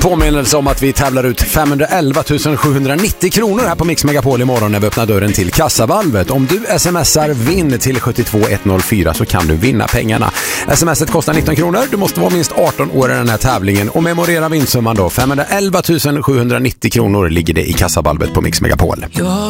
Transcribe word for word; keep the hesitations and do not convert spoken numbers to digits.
Påminnelse om att vi tävlar ut femhundraelva tusen sjuhundranittio kronor här på Mix Megapol imorgon när vi öppnar dörren till kassavalvet. Om du smsar vinn till sju två ett noll fyra så kan du vinna pengarna. Smset kostar nitton kronor. Du måste vara minst arton år i den här tävlingen och memorera vinsumman då. femhundraelva tusen sjuhundranittio kronor ligger det i kassavalvet på Mix Megapol.